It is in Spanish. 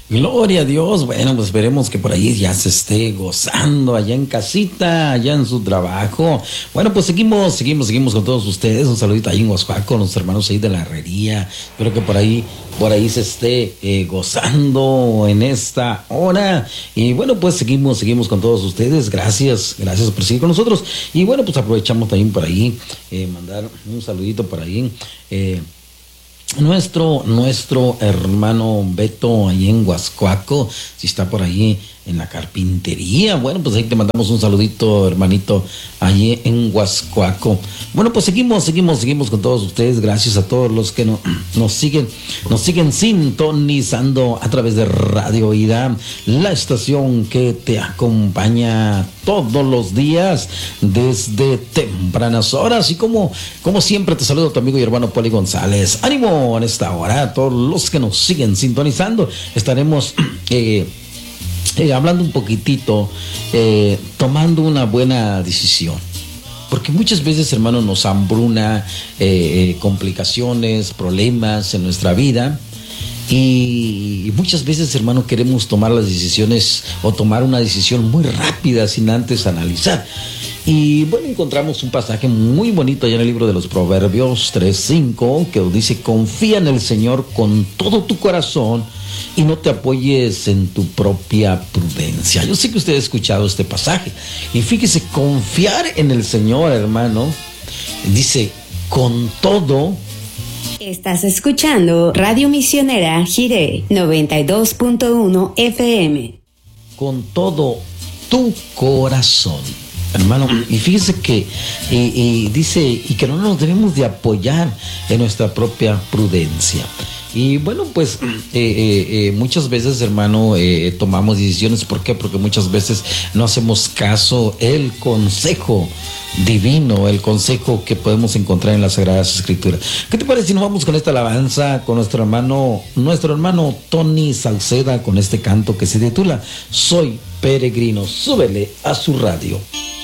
Gloria a Dios. Bueno, pues esperemos que por ahí ya se esté gozando allá en casita, allá en su trabajo. Bueno, pues seguimos con todos ustedes. Un saludito ahí en Huascuaco, los hermanos ahí de la herrería. Espero que por ahí se esté gozando en esta hora. Y bueno, pues seguimos con todos ustedes. Gracias por seguir con nosotros. Y bueno, pues aprovechamos también por ahí mandar un saludito por ahí. Nuestro hermano Beto ahí en Huascuaco, si está por ahí en la carpintería, bueno, pues ahí te mandamos un saludito, hermanito, allí en Huascuaco. Bueno, pues seguimos con todos ustedes. Gracias a todos los que nos siguen sintonizando a través de Radio Ida, la estación que te acompaña todos los días desde tempranas horas. Y como siempre te saludo tu amigo y hermano Poli González. Ánimo en esta hora a todos los que nos siguen sintonizando. Estaremos hablando un poquitito, tomando una buena decisión. Porque muchas veces, hermano, nos hambruna complicaciones, problemas en nuestra vida. Y muchas veces, hermano, queremos tomar las decisiones o tomar una decisión muy rápida sin antes analizar. Y bueno, encontramos un pasaje muy bonito allá en el libro de los Proverbios 3:5 que dice: confía en el Señor con todo tu corazón y no te apoyes en tu propia prudencia. Yo sé que usted ha escuchado este pasaje. Y fíjese, confiar en el Señor, hermano, dice, con todo. Estás escuchando Radio Misionera Jiré 92.1 FM. Con todo tu corazón, hermano. Y fíjese que dice, y que no nos debemos de apoyar en nuestra propia prudencia. Y bueno, pues muchas veces, hermano, tomamos decisiones. ¿Por qué? Porque muchas veces no hacemos caso el consejo divino, el consejo que podemos encontrar en las Sagradas Escrituras. ¿Qué te parece si nos vamos con esta alabanza con nuestro hermano Tony Salceda, con este canto que se titula Soy Peregrino? Súbele a su radio.